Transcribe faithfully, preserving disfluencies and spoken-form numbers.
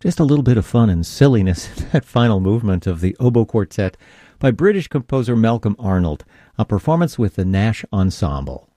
Just a little bit of fun and silliness in that final movement of the oboe quartet by British composer Malcolm Arnold, a performance with the Nash Ensemble.